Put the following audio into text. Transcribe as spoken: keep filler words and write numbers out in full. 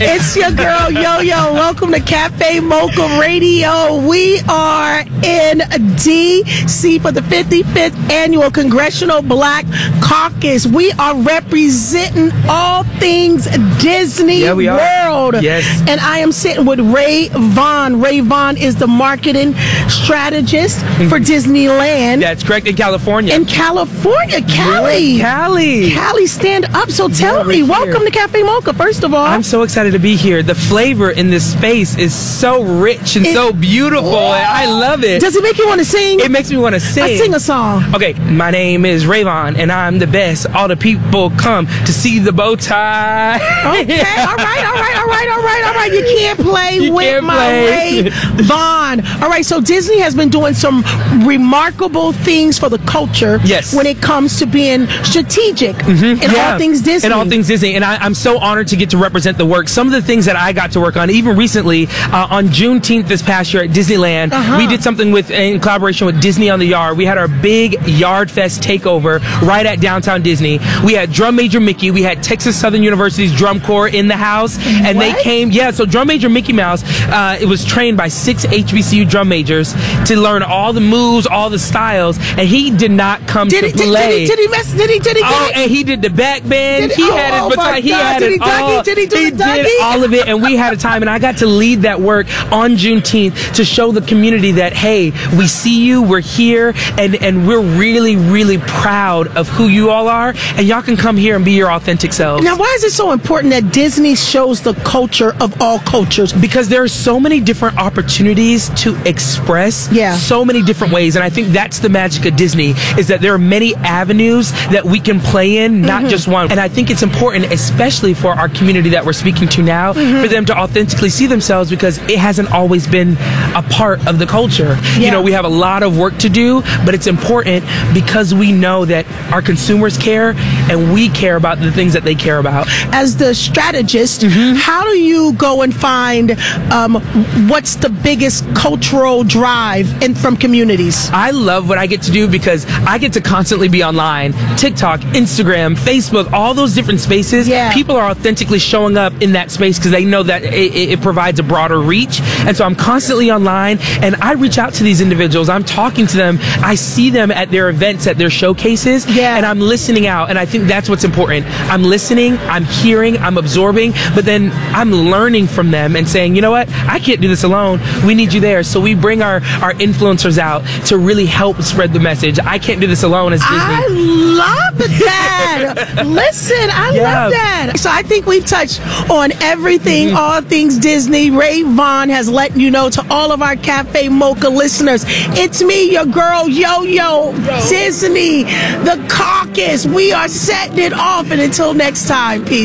It's your girl, Yo-Yo. Welcome to Cafe Mocha Radio. We are in D C for the fifty-fifth Annual Congressional Black Caucus. We are representing all things Disney yeah, we World. Are. Yes. And I am sitting with Ray Vaughn. Ray Vaughn is the marketing strategist for Disneyland. That's correct, in California. In California, Cali. Cali. Cali, stand up. So tell yeah, me, welcome here to Cafe Mocha, first of all. I'm so excited to be here. The flavor in this space is so rich and it, so beautiful. And I love it. Does it make you want to sing? It makes me want to sing. Let's sing a song. Okay, my name is Ray Vaughn, and I'm the best. All the people come to see the bow tie. Okay, all right, all right, all right, all right, all right. You can't play you with can't my play. Ray Vaughn. All right, so Disney has been doing some remarkable things for the culture. Yes. When it comes to being strategic mm-hmm. in yeah. all things Disney. In all things Disney. And I, I'm so honored to get to represent the work. Some of the things that I got to work on, even recently, uh, on Juneteenth this past year at Disneyland, uh-huh. we did something with in collaboration with Disney on the Yard. We had our big Yard Fest takeover right at downtown Disney. We had Drum Major Mickey. We had Texas Southern University's Drum Corps in the house. And what? they came, yeah, so Drum Major Mickey Mouse, uh, it was trained by six H B C U drum majors to learn all the moves, all the styles, and he did not come did to he, play. Did, did he, did he mess, did he, did he Oh, it? and he did the back bend. Did he oh, had his oh baton. He God. had did it he all. Did he do he the Dougie? did all of it, and we had a time, and I got to lead that work on Juneteenth to show the community that, hey, we see you, we're here, and, and we're really, really proud of who you all are, and y'all can come here and be your authentic selves. Now, why is it so important that Disney shows the culture of all cultures? Because there are so many different opportunities to express yeah. so many different ways, and I think that's the magic of Disney, is that there are many avenues that we can play in, not mm-hmm. just one. And I think it's important, especially for our community that we're speaking to now, mm-hmm. for them to authentically see themselves, because it hasn't always been a part of the culture. Yeah. You know, we have a lot of work to do, but it's important because we know that our consumers care and we care about the things that they care about. As the strategist, mm-hmm. how do you go and find um, what's the biggest cultural drive in, from communities? I love what I get to do because I get to constantly be online. TikTok, Instagram, Facebook, all those different spaces. Yeah. People are authentically showing up in that space because they know that it, it provides a broader reach. And so I'm constantly online, and I reach out to these individuals. I'm talking to them. I see them at their events, at their showcases, yeah. and I'm listening out. And I think that's what's important. I'm listening, I'm hearing, I'm absorbing, but then I'm learning from them and saying, you know what? I can't do this alone. We need you there. So we bring our, our influencers out to really help spread the message. I can't do this alone as Disney. I love that. Listen, I yeah. love that. So I think we've touched on everything, mm-hmm. all things Disney. Ray Vaughn has let you know to all of our Cafe Mocha listeners. It's me, your girl, Yo-Yo, Disney, the caucus. We are setting it off. And until next time, peace.